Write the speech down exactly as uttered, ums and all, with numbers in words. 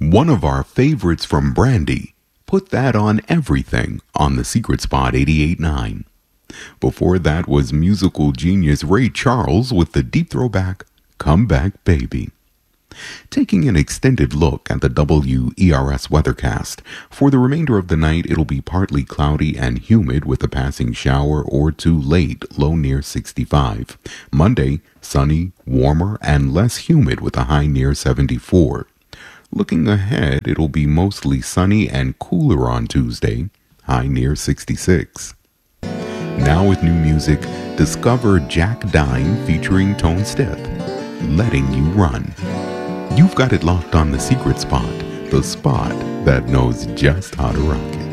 One of our favorites from Brandy. Put that on everything on the Secret Spot eighty-eight point nine. Before that was musical genius Ray Charles with the deep throwback, Come Back Baby. Taking an extended look at the W E R S weathercast, for the remainder of the night it'll be partly cloudy and humid with a passing shower or two late, low near sixty-five. Monday, sunny, warmer, and less humid with a high near seventy-four. Looking ahead, it'll be mostly sunny and cooler on Tuesday, high near sixty-six. Now with new music, discover Jack Dine featuring Tone Stith, Letting You Run. You've got it locked on the Secret Spot, the spot that knows just how to rock it.